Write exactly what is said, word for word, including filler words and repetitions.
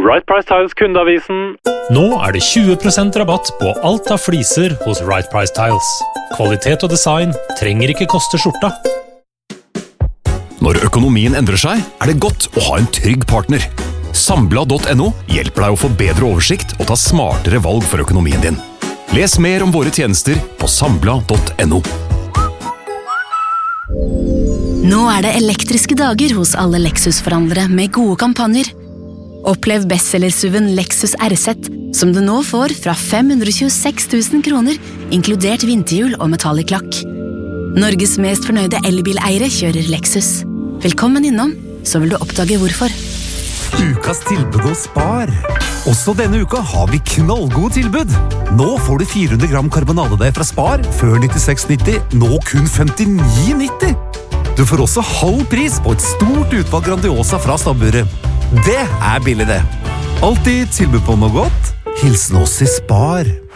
Right Price Tiles kundeavisen. Nå er det tjue prosent rabatt på alt av fliser hos Right Price Tiles. Kvalitet og design trenger ikke koste skjorta. Når økonomien endrer seg, er det godt å ha en trygg partner. Sambla punktum no hjelper deg å få bedre oversikt og ta smartere valg for økonomien din. Les mer om våre tjenester på Sambla punktum no. Nå er det elektriske dager hos alle Lexus-forhandlere med gode kampanjer. Opplev bestsellersuven Lexus R Z, som du nå får fra fem hundre tjueseks tusen kroner, inkludert vinterhjul og metallic lakk. Norges mest fornøyde elbileiere kjører Lexus. Velkommen innom, så vil du oppdage hvorfor. Ukas tilbud hos Spar. Også denne uka har vi knallgode tilbud. Nå får du fire hundre gram karbonadedeig fra Spar, før nittiseks nitti, nå kun femtini nitti. Du får også halv pris på et stort utvalg Grandiosa fra stabburet. Det er billig det. Alltid tilbud på noe godt. Hilsen oss i Spar.